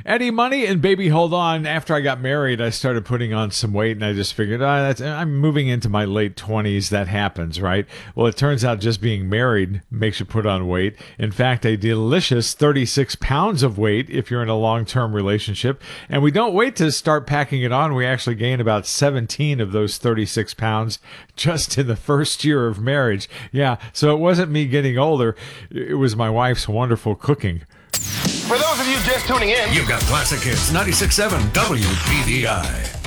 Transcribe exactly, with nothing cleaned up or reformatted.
Eddie Money and Baby Hold On. After I got married, I started putting on some weight, and I just figured, oh, that's, I'm moving into my late twenties. That happens, right? Well, it turns out just being married makes you put on weight. In fact, a delicious thirty-six pounds of weight if you're in a long-term relationship. And we don't wait to start packing it on. We actually gain about seventeen of those thirty-six pounds just in the first year of marriage. Yeah, so it wasn't me getting older. It was my wife's wonderful cooking. For those of you just tuning in, you've got Classic Hits ninety-six point seven W P D I.